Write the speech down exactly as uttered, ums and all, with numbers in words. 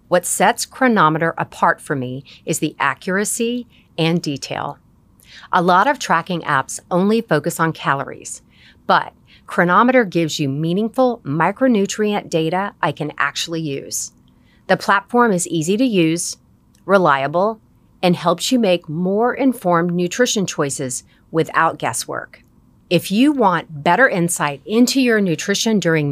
What sets Cronometer apart for me is the accuracy and detail. A lot of tracking apps only focus on calories, but Cronometer gives you meaningful micronutrient data I can actually use. The platform is easy to use, reliable, and helps you make more informed nutrition choices without guesswork. If you want better insight into your nutrition during